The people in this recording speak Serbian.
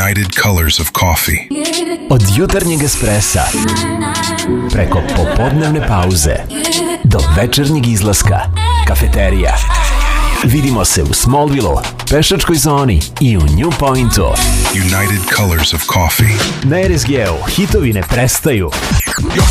United Colors of Coffee. Od jutarnjeg espressa, preko popodnevne pauze, do večernjeg izlaska, kafeterija. Vidimo se u Smallville-u, pešačkoj zoni i u New Pointu. United Colors of Coffee. Na RSG-u hitovi ne prestaju. Yo,